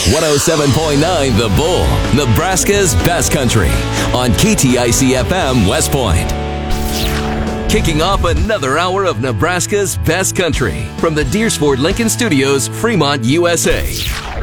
107.9 The Bull, Nebraska's best country on KTIC FM West Point. Kicking off another hour of Nebraska's best country from the Deersford Lincoln Studios, Fremont, USA.